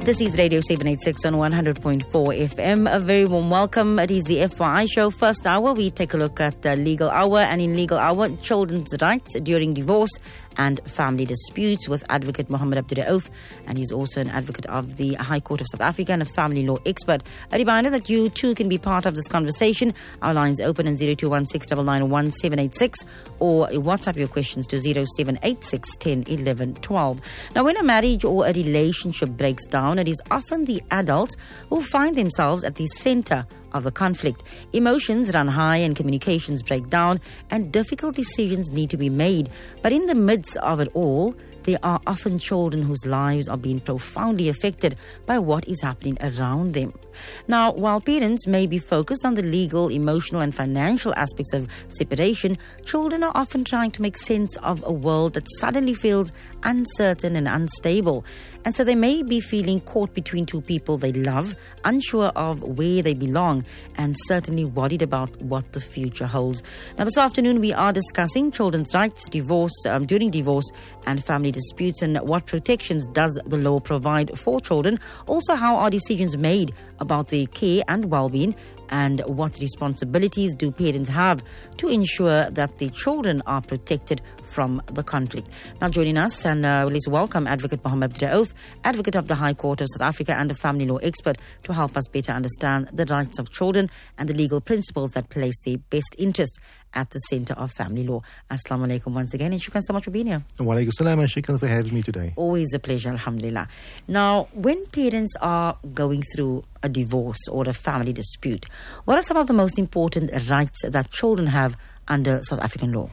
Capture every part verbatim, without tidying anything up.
This is Radio seven eighty-six on one hundred point four F M. A very warm welcome. It is the F Y I show. First hour, we take a look at uh, Legal Hour. And in Legal Hour, children's rights during divorce and family disputes with Advocate Mohammed Abduraouf. And he's also an advocate of the High Court of South Africa and a family law expert. A reminder that you too can be part of this conversation. Our lines open on zero two one six nine nine one seven eight six or WhatsApp your questions to zero seven eight six one zero one one one two. Now, when a marriage or a relationship breaks down, it is often the adults who find themselves at the center of the conflict. Emotions run high and communications break down, and difficult decisions need to be made. But in the midst of it all, there are often children whose lives are being profoundly affected by what is happening around them. Now, while parents may be focused on the legal, emotional and financial aspects of separation, children are often trying to make sense of a world that suddenly feels uncertain and unstable. And so they may be feeling caught between two people they love, unsure of where they belong, and certainly worried about what the future holds. Now, this afternoon we are discussing children's rights, divorce, um, during divorce and family disputes, and what protections does the law provide for children. Also, how are decisions made about their care and well-being, and what responsibilities do parents have to ensure that their children are protected from the conflict. Now, joining us, and uh, let's welcome Advocate Mohammed Abduraouf, advocate of the High Court of South Africa and a family law expert, to help us better understand the rights of children and the legal principles that place their best interest at the center of family law. Assalamu alaikum once again, and shukran so much for being here. Wa alaikum salam, and shukran for having me today. Always a pleasure, alhamdulillah. Now, when parents are going through a divorce or a family dispute, what are some of the most important rights that children have under South African law?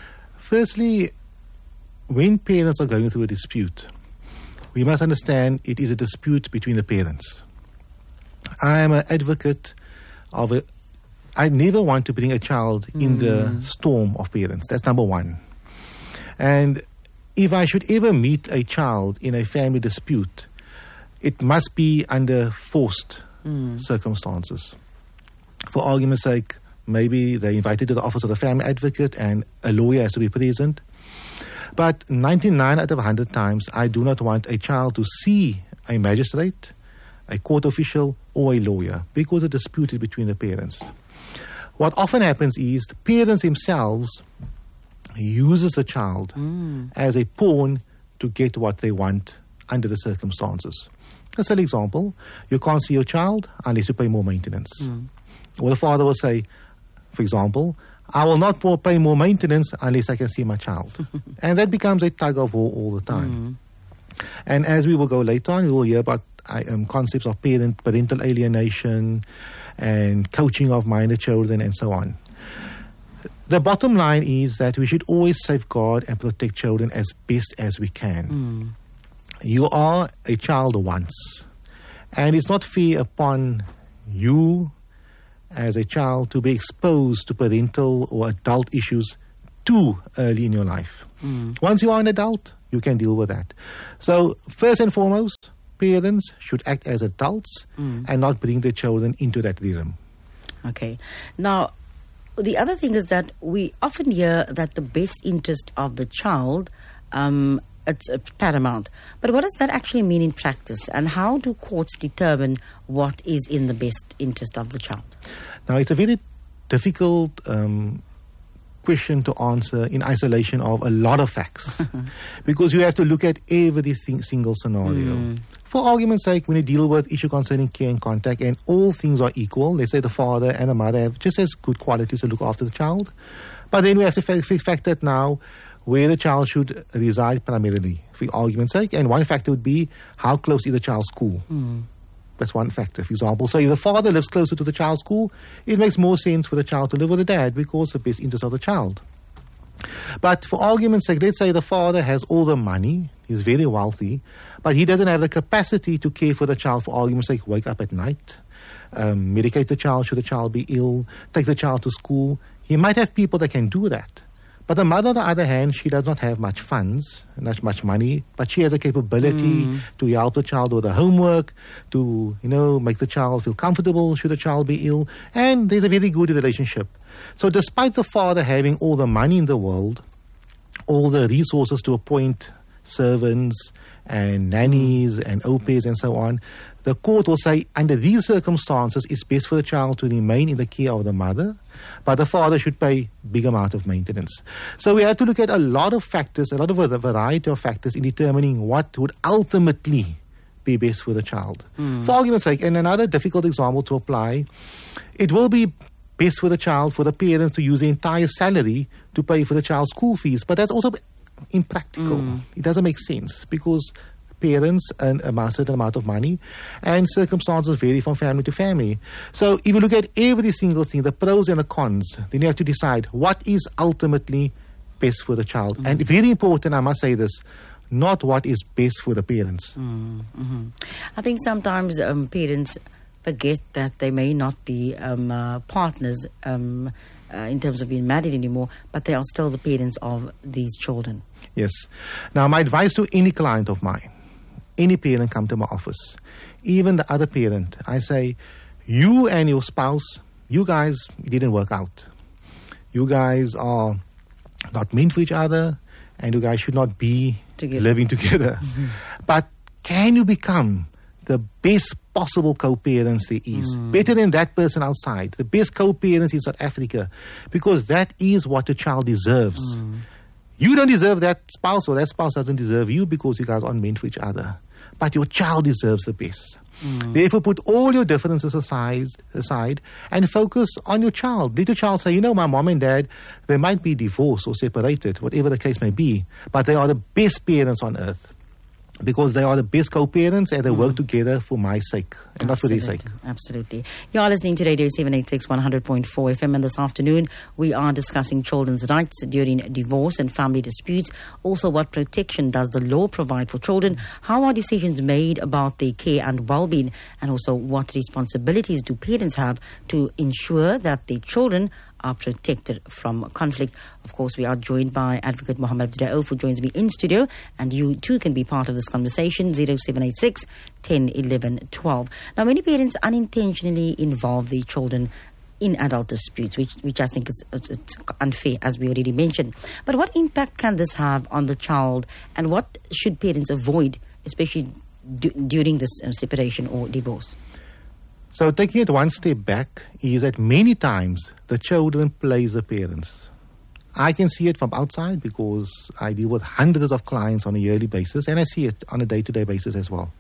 Firstly, when parents are going through a dispute, we must understand it is a dispute between the parents. I am an advocate of a... I never want to bring a child in mm. the storm of parents. That's number one. And if I should ever meet a child in a family dispute, it must be under forced mm. circumstances. For argument's sake, maybe they're invited to the office of the family advocate and a lawyer has to be present. But ninety-nine out of one hundred times, I do not want a child to see a magistrate, a court official, or a lawyer, because the dispute is between the parents. What often happens is the parents themselves uses the child mm. as a pawn to get what they want under the circumstances. As an example, you can't see your child unless you pay more maintenance. Mm. Or the father will say, for example, I will not pay more maintenance unless I can see my child. And that becomes a tug of war all the time. Mm. And as we will go later on, we will hear about um, concepts of parent, parental alienation and coaching of minor children and so on. The bottom line is that we should always safeguard and protect children as best as we can. Mm. You are a child once, and it's not fair upon you as a child to be exposed to parental or adult issues too early in your life. Mm. Once you are an adult, you can deal with that. So first and foremost, parents should act as adults mm. and not bring their children into that rhythm. Okay. Now, the other thing is that we often hear that the best interest of the child um, it's paramount. But what does that actually mean in practice? And how do courts determine what is in the best interest of the child? Now, it's a very difficult um, question to answer in isolation of a lot of facts. Because you have to look at every single scenario. Mm. For argument's sake, when you deal with issue concerning care and contact and all things are equal, let's say the father and the mother have just as good qualities to look after the child. But then we have to factor that now where the child should reside primarily, for argument's sake. And one factor would be how close is the child's school. Mm. That's one factor, for example. So if the father lives closer to the child's school, it makes more sense for the child to live with the dad because of the best interest of the child. But for argument's sake, let's say the father has all the money, he's very wealthy, but he doesn't have the capacity to care for the child, for argument's sake, wake up at night, um, medicate the child should the child be ill, take the child to school. He might have people that can do that. But the mother, on the other hand, she does not have much funds, not much money, but she has a capability mm. to help the child with the homework, to, you know, make the child feel comfortable should the child be ill. And there's a very good relationship. So despite the father having all the money in the world, all the resources to appoint servants and nannies and au pairs and so on, the court will say, under these circumstances, it's best for the child to remain in the care of the mother, but the father should pay big amount of maintenance. So we have to look at a lot of factors, a lot of a variety of factors in determining what would ultimately be best for the child. Mm. For argument's sake, and another difficult example to apply, it will be best for the child, for the parents to use the entire salary to pay for the child's school fees, but that's also impractical. Mm. It doesn't make sense because parents earn a certain amount of money and circumstances vary from family to family. So if you look at every single thing, the pros and the cons, then you have to decide what is ultimately best for the child. Mm. And very important, I must say this, not what is best for the parents. Mm. Mm-hmm. I think sometimes um, parents forget that they may not be um, uh, partners um, uh, in terms of being married anymore, but they are still the parents of these children. Yes. Now, my advice to any client of mine, any parent come to my office, even the other parent, I say, you and your spouse, you guys didn't work out. You guys are not meant for each other, and you guys should not be together. living together. Mm-hmm. But can you become the best possible co-parents there is? Mm. Better than that person outside. The best co-parents in South Africa. Because that is what a child deserves. Mm. You don't deserve that spouse, or that spouse doesn't deserve you because you guys aren't meant for each other. But your child deserves the best. Mm. Therefore, put all your differences aside, aside and focus on your child. Let your child say, you know, my mom and dad, they might be divorced or separated, whatever the case may be, but they are the best parents on earth. Because they are the best co-parents and they mm. work together for my sake and Absolutely. not for their sake. Absolutely. You are listening to Radio seven eighty-six, one hundred point four F M, and this afternoon we are discussing children's rights during divorce and family disputes. Also, what protection does the law provide for children? How are decisions made about their care and well-being? And also, what responsibilities do parents have to ensure that their children are protected from conflict? Of course, we are joined by Advocate Mohammed Abdullah, who joins me in studio, and you too can be part of this conversation, zero seven eight six, one zero one one, one two. Now, many parents unintentionally involve their children in adult disputes, which which I think is it's, it's unfair, as we already mentioned. But what impact can this have on the child, and what should parents avoid, especially d- during this uh, separation or divorce? So taking it one step back is that many times the children plays the parents. I can see it from outside because I deal with hundreds of clients on a yearly basis, and I see it on a day-to-day basis as well.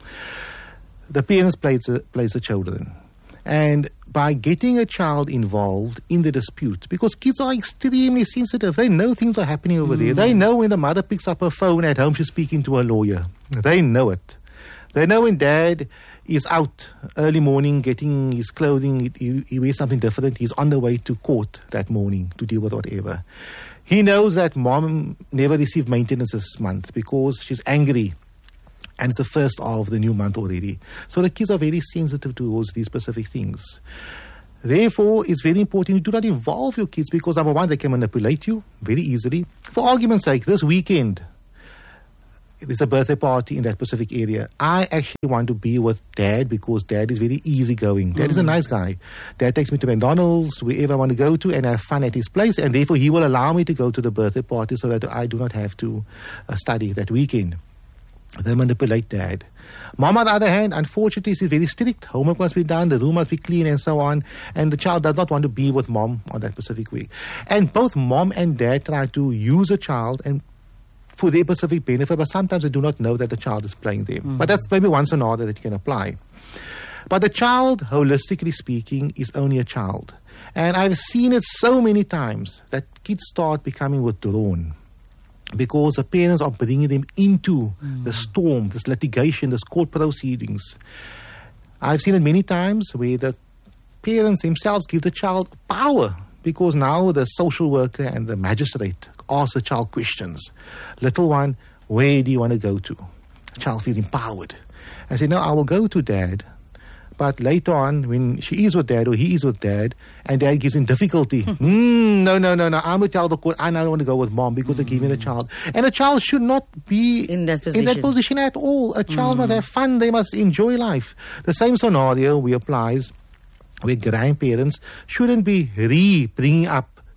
The parents plays the, plays the children. And by getting a child involved in the dispute, because kids are extremely sensitive. They know things are happening over mm. there. They know when the mother picks up her phone at home, she's speaking to a lawyer. They know it. They know when dad is out early morning getting his clothing, he, he wears something different, he's on the way to court that morning to deal with whatever. He knows that mom never received maintenance this month because she's angry and it's the first of the new month already. So the kids are very sensitive towards these specific things. Therefore, it's very important you do not involve your kids because, number one, they can manipulate you very easily. For argument's sake, this weekend, there's a birthday party in that specific area. I actually want to be with dad because dad is very easygoing. Dad mm. is a nice guy. Dad takes me to McDonald's, wherever I want to go to, and have fun at his place. And therefore, he will allow me to go to the birthday party so that I do not have to uh, study that weekend. They manipulate dad. Mom, on the other hand, unfortunately, she's very strict. Homework must be done, the room must be clean, and so on. And the child does not want to be with mom on that specific week. And both mom and dad try to use a child and for their specific benefit, but sometimes they do not know that the child is playing them. Mm-hmm. But that's maybe one scenario that you can apply. But the child, holistically speaking, is only a child. And I've seen it so many times that kids start becoming withdrawn because the parents are bringing them into mm. the storm, this litigation, this court proceedings. I've seen it many times where the parents themselves give the child power because now the social worker and the magistrate ask the child questions. Little one, where do you want to go to? The child feels empowered. I say, no, I will go to dad. But later on, when she is with dad or he is with dad, and dad gives him difficulty, mm, no, no, no, no, I'm going to tell the court, I now want to go with mom because mm. they're giving the child. And a child should not be in that position, in that position at all. A child mm. must have fun. They must enjoy life. The same scenario we applies where grandparents shouldn't be re-bringing up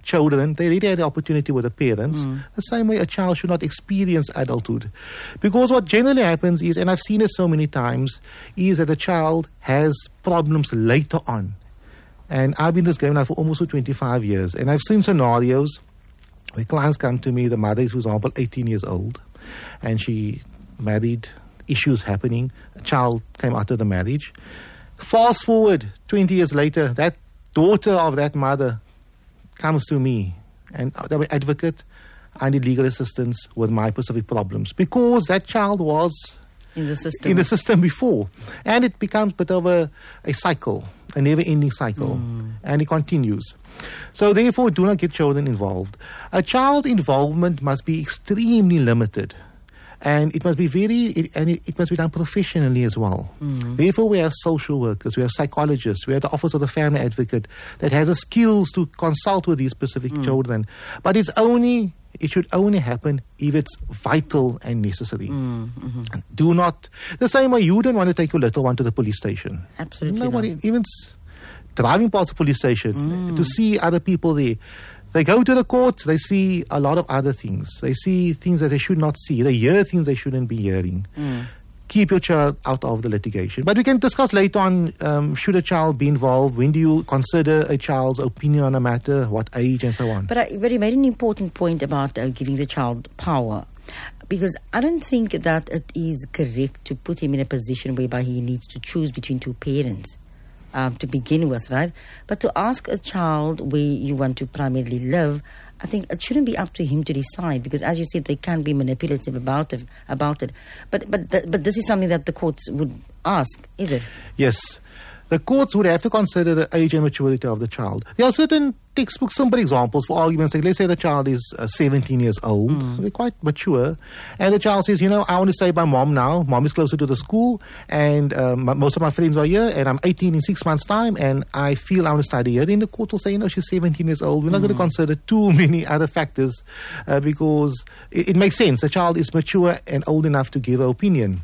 children, they really had the opportunity with the parents. Mm. The same way a child should not experience adulthood. Because what generally happens is, and I've seen it so many times, is that the child has problems later on. And I've been in this game now for almost twenty-five years. And I've seen scenarios where clients come to me, the mother is, for example, eighteen years old, and she married, issues happening, a child came out of the marriage. Fast forward twenty years later, that daughter of that mother comes to me, and I'm an advocate, I need legal assistance with my specific problems, because that child was in the system in the system before. And it becomes a bit of a, a cycle, a never-ending cycle, mm. and it continues. So therefore, do not get children involved. A child involvement must be extremely limited. And it must be very, it, and it, it must be done professionally as well. Mm. Therefore, we have social workers, we have psychologists, we have the Office of the Family Advocate that has the skills to consult with these specific mm. children. But it's only, it should only happen if it's vital and necessary. Mm. Mm-hmm. Do not, the same way you don't want to take your little one to the police station. Absolutely Nobody, not. Even driving past the police station mm. to see other people there. They go to the court, they see a lot of other things. They see things that they should not see. They hear things they shouldn't be hearing. Mm. Keep your child out of the litigation. But we can discuss later on, um, should a child be involved? When do you consider a child's opinion on a matter? What age and so on? But, I, but you made an important point about uh, giving the child power. Because I don't think that it is correct to put him in a position whereby he needs to choose between two parents. Um, to begin with, right? But to ask a child where you want to primarily live, I think it shouldn't be up to him to decide, because as you said, they can be manipulative about it. About it. But but th- but this is something that the courts would ask, is it? Yes. The courts would have to consider the age and maturity of the child. There are certain textbook, simple examples for argument's sake. Let's say the child is uh, seventeen years old, mm. so they're quite mature, and the child says, you know, I want to stay by mom now. Mom is closer to the school, and um, most of my friends are here, and I'm eighteen in six months' time, and I feel I want to study here. Then the court will say, you know, she's seventeen years old. We're not mm. going to consider too many other factors uh, because it, it makes sense. The child is mature and old enough to give an opinion.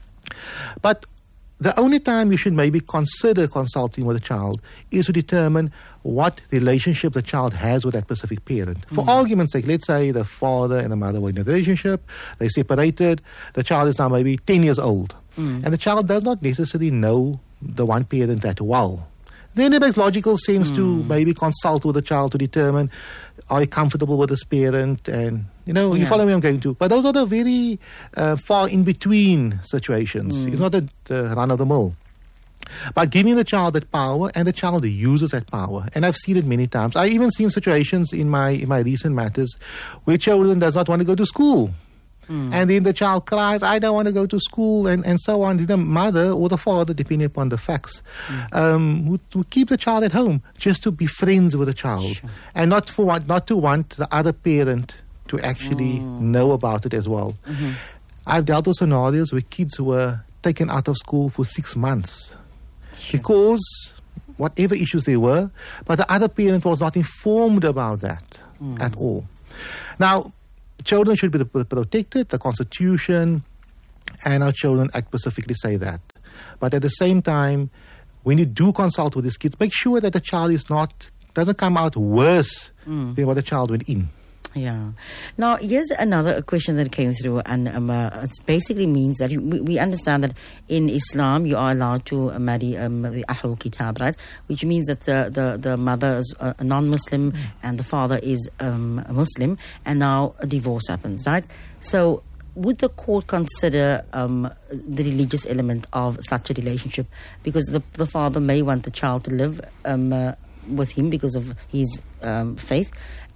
But the only time you should maybe consider consulting with a child is to determine what relationship the child has with that specific parent. For mm. argument's sake, let's say the father and the mother were in a relationship, they separated, the child is now maybe ten years old, mm. and the child does not necessarily know the one parent that well. Then it makes logical sense mm. to maybe consult with the child to determine, are you comfortable with this parent? And, you know, yeah. you follow me, I'm going to. But those are the very uh, far in between situations. Mm. It's not the uh, run of the mill. But giving the child that power, and the child uses that power. And I've seen it many times. I've even seen situations in my in my recent matters where children does not want to go to school. Mm. And then the child cries, I don't want to go to school, and, and so on. The mother or the father, depending upon the facts, mm. um, would, would keep the child at home just to be friends with the child, sure. and not for want, not to want the other parent to actually mm. know about it as well. Mm-hmm. I've dealt with scenarios where kids were taken out of school for six months sure. because whatever issues there were, but the other parent was not informed about that mm. at all. Now, children should be protected, the Constitution and our Children Act specifically say that. But at the same time, when you do consult with these kids, make sure that the child is not, doesn't come out worse mm. than what the child went in. Yeah. Now, here's another question that came through, and um, uh, it basically means that you, we, we understand that in Islam you are allowed to marry um, the Ahlul Kitab, right? Which means that the, the, the mother is a non-Muslim mm. and the father is um, a Muslim, and now a divorce happens, right? So would the court consider um, the religious element of such a relationship? Because the, the father may want the child to live um, uh, with him because of his um, faith,